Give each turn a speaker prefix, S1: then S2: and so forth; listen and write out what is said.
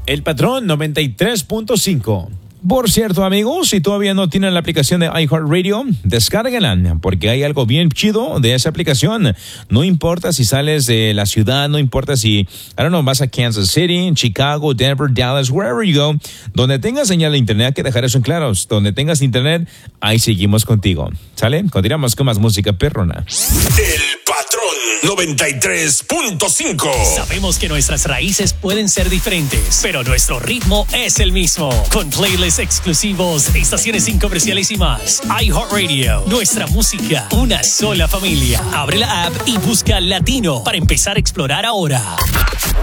S1: El Patrón 93.5. Por cierto, amigos, si todavía no tienen la aplicación de iHeartRadio, descárguenla, porque hay algo bien chido de esa aplicación. No importa si sales de la ciudad, no importa si, vas a Kansas City, Chicago, Denver, Dallas, wherever you go, donde tengas señal de internet, hay que dejar eso en claro. Donde tengas internet, ahí seguimos contigo. ¿Sale? Continuamos con más música perrona.
S2: El Patrón 93.5.
S3: Sabemos que nuestras raíces pueden ser diferentes, pero nuestro ritmo es el mismo. Con playlists exclusivos, estaciones sin comerciales y más. iHeartRadio, nuestra música, una sola familia. Abre la app y busca Latino para empezar a explorar ahora.